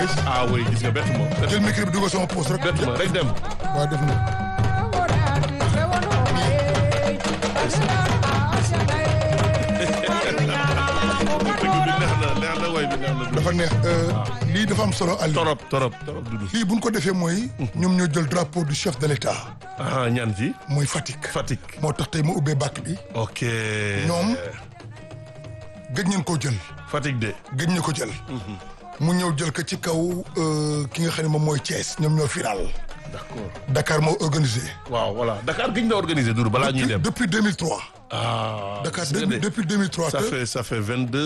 ah oui gis nga bett ma. jël micro bi dugal sama poos rek. bett ma rek dem. waaw def na. neex na way bi neex na. dafa neex lii dafa am solo Aliou. torop Doudou. lii bu ñu ko defee mooy. ñoom ñoo jël drapeau du chef de l'État. ah ñaan ci. mooy Fatick. Fatick. moo tax tey ma ubbee bàkk bi. ok. ñoom gëj nañ koo jël. Fatick de. gëj na ko jël. mu ñëw jël ko ci kaw ki nga xam ne moom mooy Thiès ñoom ñoo final. d'accord. Dakar moo organisé. waaw voilà Dakar gëj na organisé Doudou balaa ñuy dem. depuis 2003. ah. Dakar gis nga de. depuis 2003. ça fait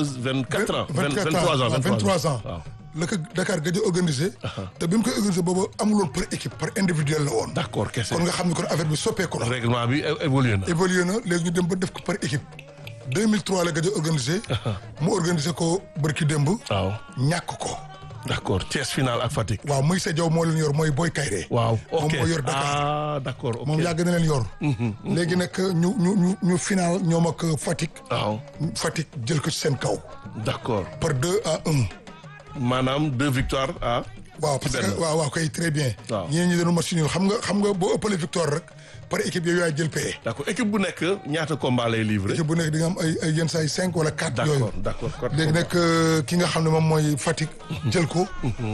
24 ans. 23 ans 23 ans. waaw. la ko Dakar gëj a organisé. te bi mu koy organisé boobu amuloon par équipe par individuel la woon. d'accord kese. kon nga xam ne kon affaire bi soppeeku na. règlement bi évolué na. évolué na léegi ñu dem ba def ko par équipe. 2003 la gëj a organisé. mu organisé ko barki démb. waaw. ñàkk ko. d'accord Thiès final ak Fatick. waaw muy sa jaw moo leen yor mooy Boy Kayre. waaw ok moom moo yor Dakar. ah d'accord ok moom yàgg na leen yor. léegi nag ñu final ñoom ak Fatick. waaw. Fatick jël ko ci seen kaw. d'accord par 2-1. maanaam 2 victoires à. waaw parce que waaw kay très bien. waaw ñeneen ñi dañu match nul xam nga boo ëppalee victoire rek par équipe yooyu yaay jël paie. d'accord équipe bu nekk ñaata combat lay livré. équipe bu nekk di nga am ay yenn saa yi 5 wala 4. yooyu d'accord léegi nag ki nga xam ne moom mooy Fatick. jël ko.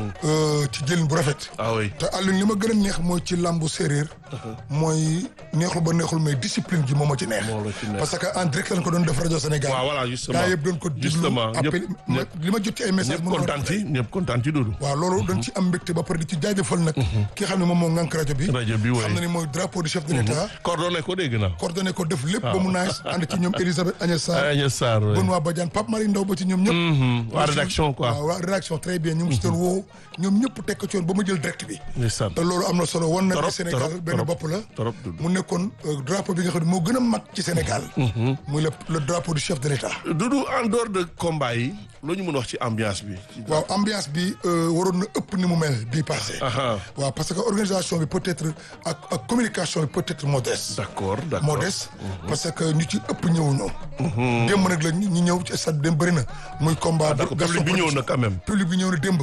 ci jëlin bu rafet. ah oui. te Alioune li ma gën a neex mooy ci làmbu séeréer. mooy neexul ba neexul mais discipline ji moo ma ci neex. parce que en direct lañ ko doon def rajo Sénégal. waaw voilà justement gaa yëpp doon ko déglu. justement appel li ma jot ci ay messages. ñëpp kontaan ci Doudou. waaw loolu dañ ci am mbégte ba pare di ci jaajëfal nag. ki xam ne moom moo ngànk rajo bi. rajo bi xam na ni mooy drapeau du chef de l'État. coordonné ko dégg naa. coordonné ko def lépp ba mu naaj. ànd ci ñoom Elisabeth Agnès Sarr. oui. Benoît Badiane Pape Marie Ndaw ba ci ñoom ñëpp. waa rédaction quoi. waaw waa rédaction très bien ñu ngi si doon woo ñoom ñëpp teg ko ci yoon ba ma jël direct bi. te loolu am na solo wan na ne Sénégal benn bopp la. mu nekkoon drapeau bi nga xam ne moo gën a mag ci Sénégal. muy le drapeau du chef de l'État. Doudou en dehors de combat yi loo ñu mën a wax ci ambiance bi. waaw ambiance bi waroon na ëpp ni mu mel bii passé. waaw parce que organisation bi peut-être ak communication bi peut-être modeste. d'accord modeste. parce que ñu ci ëpp ñëwuñu. démb nag la ñu ñëw ci stade démb bëri na. muy combat bu public bi ñëw na quand même. public bi ñëw na démb.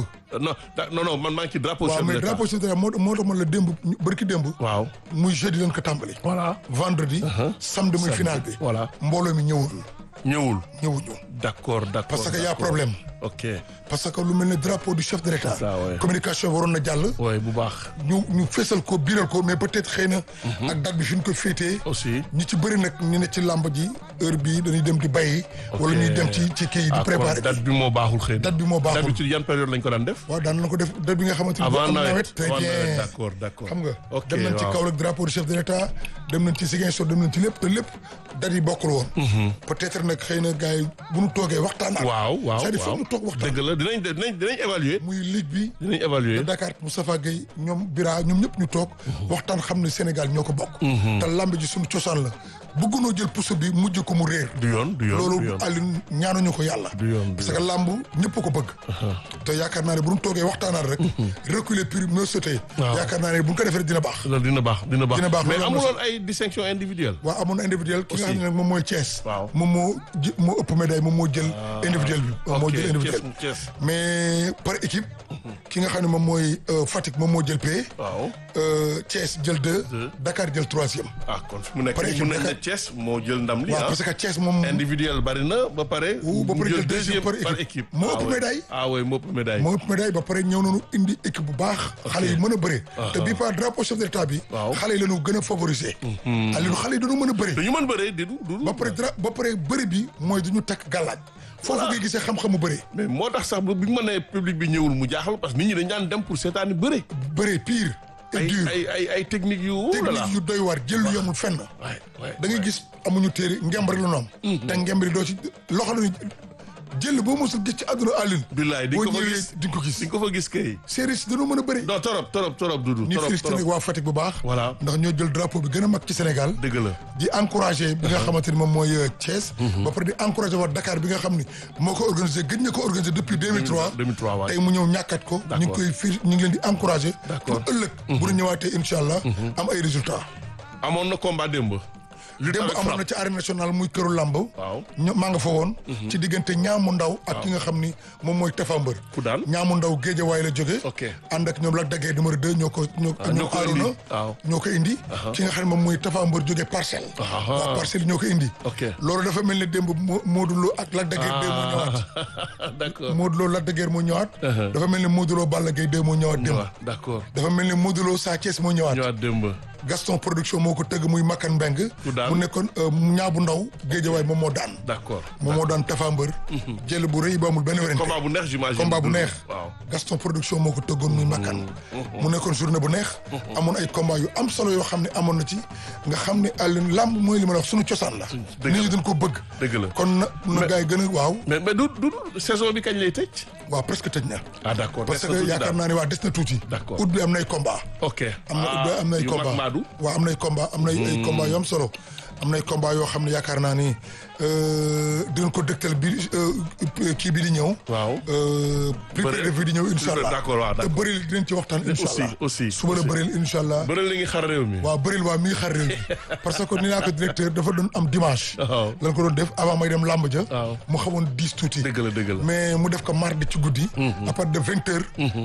non man maa ngi ci drapeau chef de l'État. waaw mais drapeau chef de l'État moo tax man la démb bërki démb. waaw muy jeudi lañ ko tàmbali. voilà vendredi. samedi muy final bi. voilà mbooloo mi ñëwul. ñëwuñu. d'accord parce que y a problème. ok parce que lu mel ne drapeau du chef de l'État. communication waroon na jàll. oui bu baax. ñu feesal ko biiral ko mais peut-être xëy na. ak date bi fi ñu ko féetee. aussi ñi ci bëri nag ñu ne ci làmb ji heure bii dañuy dem di bayi. wala ñuy dem ci kii yi di préparer. date bi moo baaxul xëy na. date bi moo baaxul d'habitude yan période lañ ko daan def. waaw daan na ko def date bi nga xamante ni. avant nawet très bien d'accord xam nga. ok dem nañ ci Kaolack drapeau du chef de l'État dem nañ ci Ziguinchor dem nañ ci lépp te lépp date yi bokkul woon. peut-être nag xëy na gars yi bu ñu toogee waxtaan. waaw c'est-à-dire foog ñu toog waxtaan. dëgg la dinañ évaluer. muy ligue bi. dinañ évaluer. Dakar Moustapha Gueye ñoom Bira ñoom ñëpp ñu toog. waxtaan xam ne Sénégal ñoo ko bokk. te lamb ji suñu cosaan la. bëggunoo jël puso bi mujj ko mu réer. du yoon loolu Alioune ñaanuñu ko yàlla. parce que lamb ñëpp ko bëgg. te yaakaar naa ne bu ñu toogee waxtaanaat rek. reculer puis mieux sauter. yaakaar naa ne bu ñu ko defee dina baax. dina baax mais amuloon ay distinction individuelle. waaw amoon individuel ki nga xam ne moom mooy Thiès. waaw moom moo ëpp médaille moom moo jël. individuel bi moo jël individuel. mais par équipe. ki nga xam ne moom mooy Fatick moom moo jël paie. waaw Thiès jël 2. Dakar jël 3e. ah kon fi mu nekk mun nañ ne Thiès moo jël ndam li. waaw parce que Thiès moom. individuel bari na ba pare. mu jël deuxième par équipe. moo ëpp médaille. moo ëpp médaille. moo ëpp médaille ba pare ñëw nañu indi équipe bu baax. xale yi mën a bëre. te bii par drapeau chef de l'État bi. xale yi la ñu gën a favoriser. Aliou xale yi dañu mën a bëre. dañu mën bëre du. ba pare bëre bi mooy duñu takk gàllaaj. foofu ngay gisee xam-xamu bëre. mais moo tax sax bi ñu mën a public bi ñëwul mu jaaxal parce que nit ñi dañ daan dem pour seetaani bëre. bëre pire. et dur ay technique yu. technique yu doy waar jël lu yomul fenn. da ngay gis amuñu téere ngemb rek la ñu am. te ngemb doo ci loxo la jël boo mosul gis ci àdduna Alioune. billaay di nga ko gis di nga ko fa gis kay. séeréer si dañoo mën a bëri. non torop Doudou. ñu félicité nag waa Fatick bu baax. voilà ndax ñoo jël drapeau bi gën a mag ci Sénégal. dëgg la di encouragé bi nga xamante ni moom mooy Thiès. ba pare di encouragé waa Dakar bi nga xam ni moo ko organisé gëj na ko organisé depuis 2003. 2003 waay tey mu ñëw ñàkkat ko. ñu ngi koy ñu ngi leen di encouragé. pour ëllëg. bu ñu ñëwaatee incha allah. am ay résultats. amoon na combat démb. démb amoon na ci arène nationale muy këru làmb. waaw maa nga fa woon. ci diggante ñaamu ndaw ak ki nga xam ni moom mooy Tapha Mbeur. ku daan ñaamu ndaw Géejawaay la jóge. ok ànd ak ñoom Lac de Guiers numéro 2 ñoo ko Arouna. waaw ñoo ko indi. ki nga xam ne moom mooy Tapha Mbeur jóge Parcelles. waa Parcelles ñoo ko indi. ok loolu dafa mel ni démb Modou Lo ak Lac de Guiers 2 moo ñëwaat. d'accord Modou Lo Lac de Guiers moo ñëwaat. dafa mel ni Modou Lo Balla Gaye 2 moo ñëwaat démb. d'accord dafa mel ni Modou Lo Sa Thiès moo ñëwaat. démb. Gaston production moo ko tëgg muy Makan Mbeng mu nekkoon ñaabu ndaw Géejawaay moom moo daan. d'accord moom moo daan Tapha Mbeur. jël bu rëy ba amul benn werante. combat bu neex j'imagine. combat bu neex. waaw Gaston production moo ko tëggoon muy Makan. mu nekkoon journée bu neex. amoon ay combat yu am solo yoo xam ne amoon na ci nga xam ne Alioune lamb mooy li ma la wax sunu cosaan la. nit ñi dañ ko bëgg. dëgg la kon na gars yi gën a waaw. mais du saison bi kañ lay tëj. waaw presque tëj na. ah d'accord parce que yaakaar naa ne waa des na tuuti. d'accord août bi am nay combat. ok am nay combat waaw am nay combat am nay ay combat yu am solo. am nay combat yoo xam ne yaakaar naa ni dinañ ko dëgtal bi kii bi di ñëw. waaw. plus près de vie di ñëw incha allah. d'accord waaw d'accord te bëril dinañ ci waxtaan incha allah. aussi suba la bëril incha allah. bëril li ngi xar réew mi. waaw bëril waaw mi ngi xar réew mi parce que ni naa ko directeur dafa doon am dimanche. waaw lan ko doon def avant may dem làmb ja. waaw mu xamoon 10 tuuti. dëgg la mais mu def ko mardi ci guddi. à partir de 20h.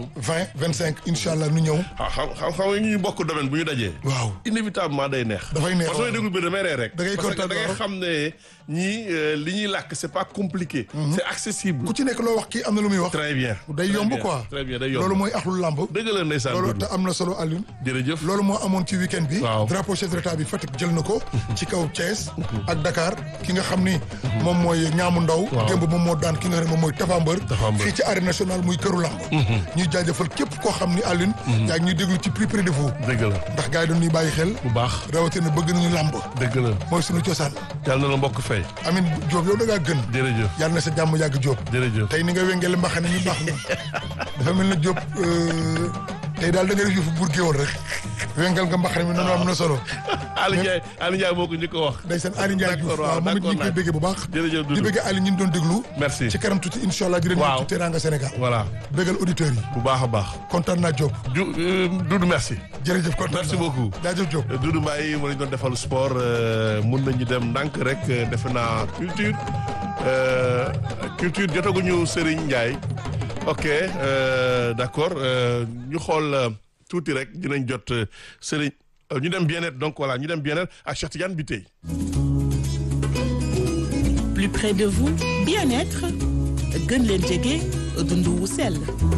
25 incha allah nu ñëw. xam nga ñu bokk domaine bu ñu dajee. waaw inévitablement day neex. dafay neex parce que déglu bi damay ree rek. da ngay kontaan da ngay xam ne ñii li ñuy làkk c'est pas compliqué. c'est accessible. ku ci nekk loo wax kii am na lu muy wax. très bien day yomb quoi. très bien day yomb loolu mooy axlu làmb. dëgg la ndeysaan loolu te am na solo Alioune. jërëjëf loolu moo amoon ci week-end bi. waaw drapeau chef de l'État bi Fatick jël na ko. ci kaw Thiès. ak Dakar ki nga xam ni. moom mooy ñaamu ndaw. démb moom moo daan ki nga xam ne moom mooy Tapha Mbeur. fii ci arène nationale muy këru làmb. ñuy jaajëfal képp koo xam ni Alioune. yaa ngi ñuy déglu ci plus près de vous. dëgg la ndax gars yi dañuy bàyyi xel. bu baax rawatina bëgg nañu làmb. dëgg la mooy suñu cosaan. yàlla na la mbokk fay. Amin Diop yow da ngaa gën. jërëjëf yàlla na sa jàmm yàgg Diop. jërëjëf tey ni nga wéngale mbaxane mi baax na dafa mel na Diop tey daal da nga def yëfu buur géwal rek wengal nga mbaxane mi noonu am na solo. Aliou Ndiaye moo ko njëkk a wax. ndeysaan Aliou Ndiaye Diouf waaw moom it ñu ngi koy béggee bu baax. jërëjëf di béggee Aliou ñu doon déglu. merci ci kanam tuuti incha allah di leen ñëw ci Teranga Sénégal. voilà béggal auditeurs yi. bu baax a baax. kontaan naa Diop. Doudou merci. jërëjëf kontaan naa merci beaucoup. jaajëf Diop. Doudou Mbaye mu lañ doon defal sport mun nañu dem ndànk rek defe naa culture jotaguñu Serigne Ndiaye. ok d'accord ñu xool tuuti rek dinañ jot Serigne ñu dem bien-être donc voilà ñu dem bien-être ak Cheikh Tidiane bi tey. plus près de vous bien-être gën leen jege dund wu sell.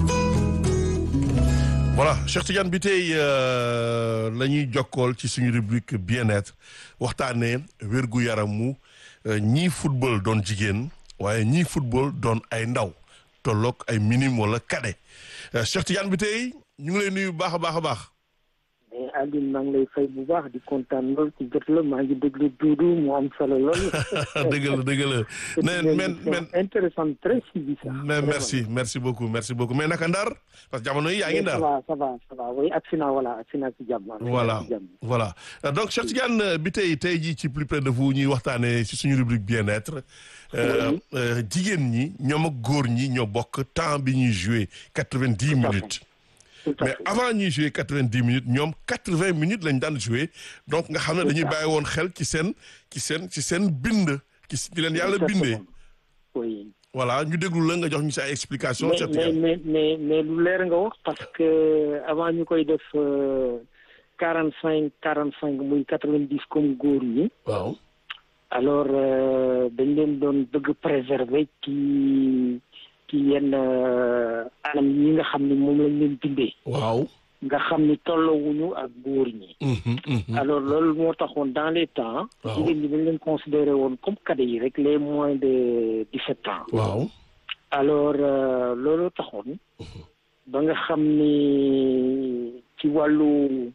voilà Cheikh Tidiane bi tey la ñuy jokkool ci suñu rubrique bien-être waxtaanee wér-gu-yaramu ñii football doon jigéen waaye ñii football doon ay ndaw tolloog ay minime wala cadet Cheikh Tidiane bi tey ñu ngi lay nuyu baax a baax a baax. mais Alioune maa ngi lay fay bu baax di kontaan lool ci jot la maa ngi déglu Doudou mu am solo lool. dëgg la. mais intéressant très suivi ça. mais merci beaucoup mais naka Ndar parce que jamono yi yaa ngi Ndar. ça va oui agsi naa ci jàmm. voilà donc Cheikh Tidiane bi tey jii ci plus près de vous ñuy waxtaanee ci suñu rubrique bien-être. jigéen ñi ñoom ak góor ñi ñoo bokk temps bi ñuy jouer 90 minutes. mais avant ñuy jouer 90 minutes ñoom 80 minutes lañ daan jouer donc nga xam ne dañuy bàyyi woon xel ci seen bind ci leen yàlla bindee. oui. voilà ñu déglu la nga jox ñu sa explication. mais lu leer nga wax parce que avant ñu koy def 45 muy 90 comme góor ñi. waaw. alors dañ leen doon bëgg préserver ci yenn anam yi nga xam ni moom lañ leen bindee. waaw. nga xam ni tolloowuñu ak góor ñi. alors loolu moo taxoon dans les temps. waaw jigéen ñi dañ leen considéré woon comme cadet yi rek les moins de 17 ans. waaw. alors loolu taxoon. ba nga xam ni ci wàllu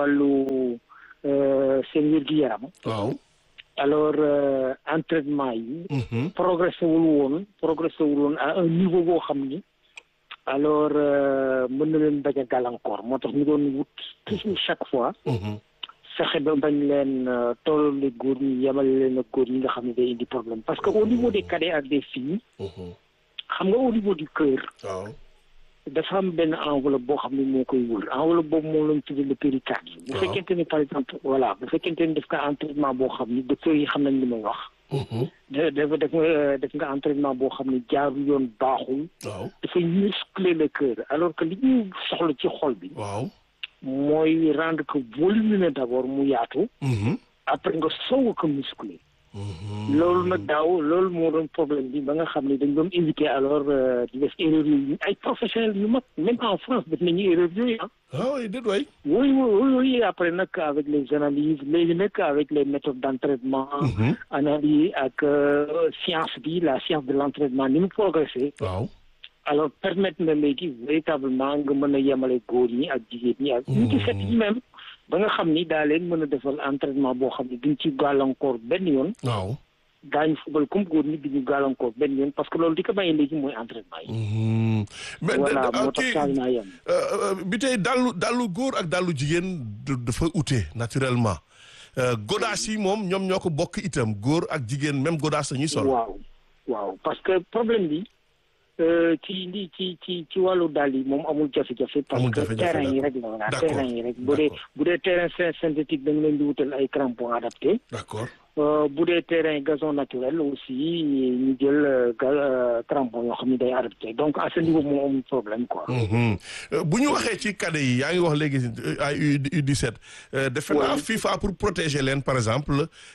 seen wér-gu-yaram. waaw. alors entraînement yi. progressé wul woon à un niveau boo xam ni. alors mën na leen bañ a gàllankoor moo tax ñu doon wut toujours chaque fois. fexe ba bañ leen tollale góor ñi yemale leen ak góor ñi nga xam ne day indi problème parce que au niveau des cadets ak des filles. xam nga au niveau du cœur. waaw. dafa am benn enveloppe boo xam ne moo koy wër enveloppe boobu moom lañ tuddee le péricarde. bu fekkente ni par exemple voilà bu fekkente ni def nga entraînement boo xam ni docteur yi xam nañ li may wax. def nga entraînement boo xam ne jaaru yoon baaxul. waaw dafay muscler le cœur alors que li ñu soxla ci xol bi. waaw mooy rendre que volumineux d'abord mu yaatu. après nga soog ko muscler. loolu nag daaw loolu moo doon problème bi ba nga xam ne dañ doon éviter alors di def erreur yooyu ay professionnels yu mag même en France def nañu erreur yooyu ah. ah oui déet waay. oui après nag avec les analyses léegi nag avec les méthodes d'entraînement. analyse ak science bi la science de l'entraînement ni mu progressé. waaw. alors permettre na léegi véritablement nga mën a yemale góor ñi ak jigéen ñi ak ñu ci set yi même ba nga xam ni daa leen mën a defal entraînement boo xam ne duñ ci gàllankoor benn yoon. waaw. daañu football comme góor ñi duñu gàllankoor benn yoon parce que loolu di ko bàyyi léegi mooy entraînement yi. mais voilà moo tax changement yi am. bi tey dallu góor ak dallu jigéen dafa ute naturellement. godaas yi moom ñoom ñoo ko bokk itam góor ak jigéen même godaas la ñuy sol. waaw parce que problème bi. ci wàllu daal yi moom amul jafe-jafe parce que terrain yi rek la voilà terrain yi rek bu dee terrain synthétique dañ leen di wutal ay crampons adaptés. d'accord. bu dee terrain gazon naturel aussi ñu jël crampons yoo xam ne day adapté donc à ce niveau moom amul problème quoi. bu ñu waxee ci cadet yi yaa ngi wax léegi ay U17. defe naa FIFA pour protéger leen par exemple.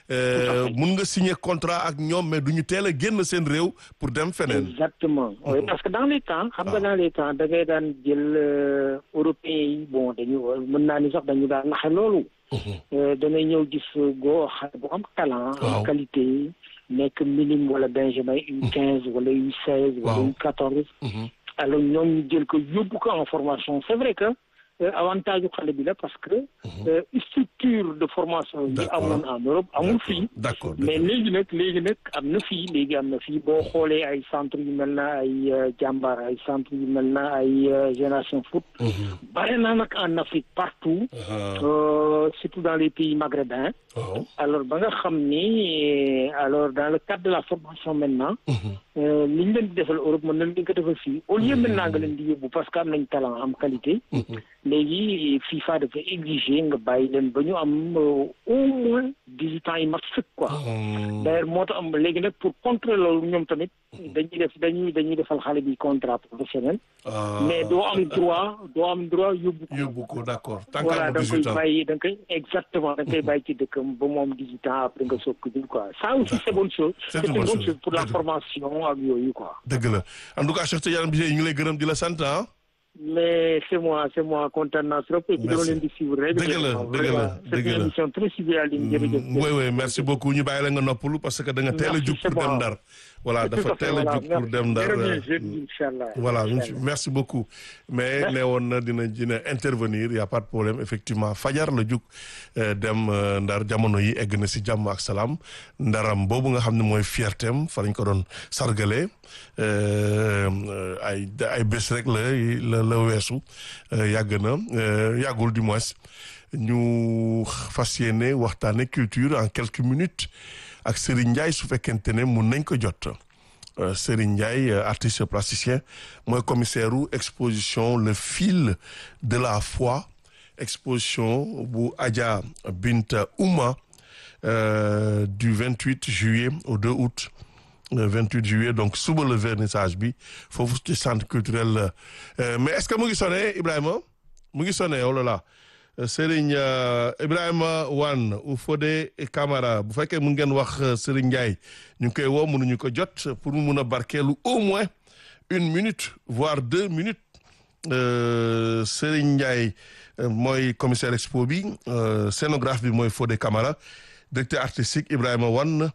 mun nga signer contrat ak ñoom mais du ñu teel a génn seen réew pour dem feneen. exactement oui parce que dans les temps xam nga dans les temps da ngay daan jël européens yi bon dañu mën naa ni sax dañu daan naxe loolu. danay ñëw gis goo xale bu am talent. am qualité nekk minime wala benjamin U15 wala U16 wala U14. alors ñoom ñu jël ko yóbbu ko en formation c'est vrai que avantage yu xale bi la parce que structure de formation yi amoon en Europe amul fii. d'accord mais léegi nag am na fii boo xoolee ay centres yu mel na ay jàmbaar ay centres yu mel na ay génération foot. bare na nag en Afrique partout. surtout dans les pays maghrébins. alors ba nga xam ni alors dans le cadre de la formation maintenant. li ñu leen di defal Europe mën nañ leen ko defal fii au lieu maintenant nga leen di yóbbu parce que am nañ talent am qualité. léegi FIFA dafa exiger nga bàyyi leen ba ñu am au moins 18 ans yi mat sëkk quoi. d'ailleurs moo tax am léegi nag pour contrer loolu ñoom tamit dañuy defal xale bi contrat professionnel. mais doo am droit yóbbu ko d'accord. tant que voilà am 18 ans da nga koy exactement da nga koy bàyyi ci dëkkam ba moom 18 ans après nga soog ko jël quoi ça aussi c'est bonne chose. c'est une bonne chose pour la formation ak yooyu quoi. dëgg la en tout cas Cheikh Tidiane Bitèye ñu ngi lay gërëm di la sant ah. mais c'est moi kontaan naa trop. merci dama leen di suivre rek. dëgg la c'est une émission très suivie à ligne jërëjëf. oui merci beaucoup ñu bàyyi la nga noppalu parce que da nga teel a jug pour dem Ndar. voilà dafa teel a jug pour dem Ndar. voilà merci beaucoup. mais ne woon na dina intervenir y a pas de problème effectivement fajar la jug dem Ndar jamono yi egg na si jàmm ak salaam ndaram boobu nga xam ne mooy fiertem fa lañ ko doon sargale ay bés rek la weesu yàgg na yàggul du moins ñu fas yéene waxtaane culture en quelques minutes ak Serigne Ndiaye su fekkente ne mun nañ ko jot Serigne Ndiaye artiste plasticien mooy commissaire u exposition le fil de la foi exposition bu Adja Binta Ouma du 28 juillet au 2 août 28 juillet donc suba le vernissage bi foofu ci centre culturel mais est-ce que mu ngi sonné Ibrahima mu ngi sonné oh là là Serigne Ibrahima Wane ou Fodé Camara bu fekkee mu ngeen wax Serigne Ndiaye ñu ngi koy woo mënuñu ko jot pour mu mun a barkeelu au moins 1 minute voire 2 minutes Serigne Ndiaye mooy commissaire expo bi scénographe bi mooy Fodé Camara directeur artistique Ibrahima Wane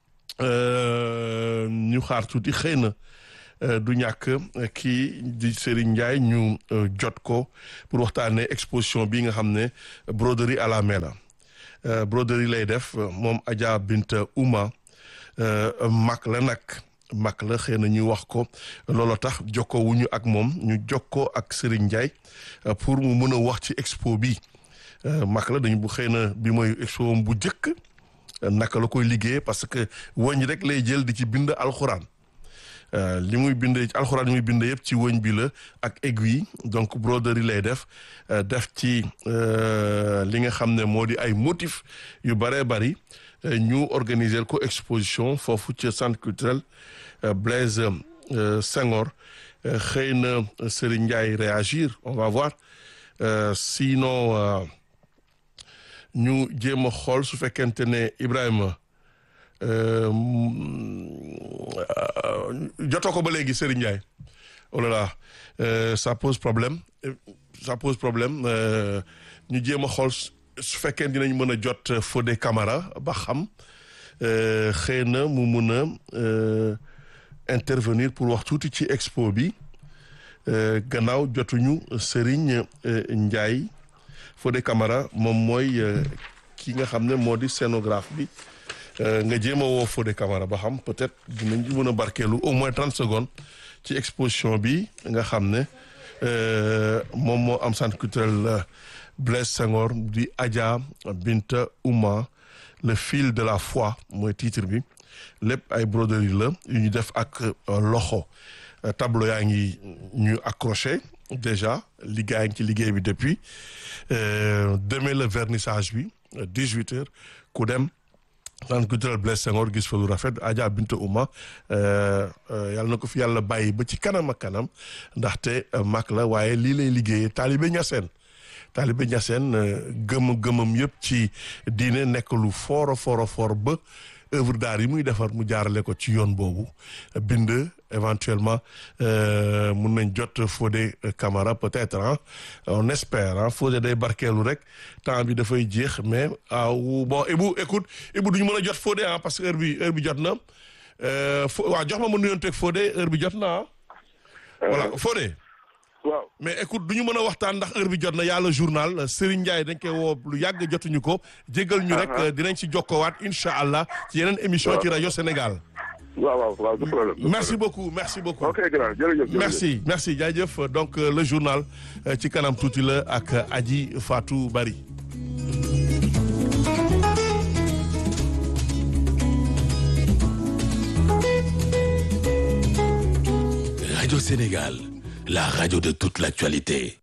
ñu xaar tuuti xëy na du ñàkk kii di Serigne Ndiaye ñu jot ko pour waxtaanee exposition bi nga xam ne broderie à la main la broderie lay def moom Adja Binta Ouma mag la nag mag la xëy na ñu wax ko looloo tax jokkoo wuñu ak moom ñu jokkoo ak Serigne Ndiaye pour mu mën a wax ci expo bi mag la dañu bu xëy na bi mooy expo bu njëkk naka la koy liggéey parce que woñ rek lay jël di ci bind alxuraan li muy bindee alxuraan li muy bindee yëpp ci wëñ bi la ak aiguille donc broderie lay def ci li nga xam ne moo di ay motifs yu bëree bëri ñu organiser ko exposition foofu ci centre culturel Blaise Senghor xëy na Serigne Ndiaye réagir on va voir sinon ñu jéem a xool su fekkente ne Ibrahima jotoo ko ba léegi Serigne Ndiaye oh là là ça pose problème ñu jéem a xool su fekkee dinañ mën a jot Fodé Camara ba xam xëy na mu mun a intervenir pour wax tuuti ci expo bi gannaaw jotuñu Serigne Ndiaye Fodé Camara moom mooy ki nga xam ne moo di scénographe bi nga jéem a woo Fodé Camara ba xam peut-être dinañ mën a barkeelu au moins 30 secondes ci exposition bi nga xam ne moom moo am centre culturel Blaise Senghor di Adja Binta Ouma le fil de la foi mooy titre bi lépp ay broderie la yu ñu def ak loxo tableau yaa ngi ñu accroché déjà liggéey ngi ci liggéey bi depuis demain le vernissage bi 18h ku dem centre culturel Blaise Senghor gis fa lu rafet Adja Binta Ouma yàlla na ko fi yàlla bàyyi ba ci kanam ak kanam ndaxte mag la waaye lii lay liggéeyee taalibe Ñaseen gëmam yëpp ci diine nekk lu fort ba œuvre d'art yi muy defar mu jaarale ko ci yoon boobu bind éventuellement mun nañ jot Fodé Camara peut-être on espère Fodé day barkeelu rek temps bi dafay jeex mais bon Ibou duñu mën a jot Fodé parce que heure bi jot na waaw jox ma nuyonteeg Fodé heure bi jot na voilà Fodé waaw mais écoute du ñu mën a waxtaan ndax heure bi jot na yàlla journal Serigne Ndiaye dañ koy woo lu yàgg jotuñu ko jégal ñu rek dinañ ci jokkowaat incha allah ci yeneen émission ci rajo Sénégal. waaw du problème. merci beaucoup. ok grand jërëjëf. merci jaajëf donc le journal ci kanam tuuti la ak Adji Fatou Bari. Radio Sénégal, la radio de toute l'actualité.